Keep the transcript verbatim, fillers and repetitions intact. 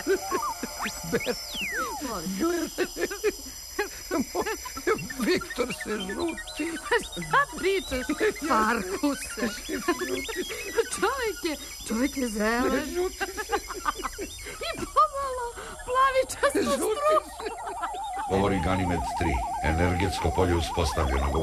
Viktor se žuti. Šta pričaš, Markuse? Čovjek je, čovjek je zelen. Žuti se. I pomalo plavičasto struku. Govori Ganymed tri. Energetsko polje uspostavljeno.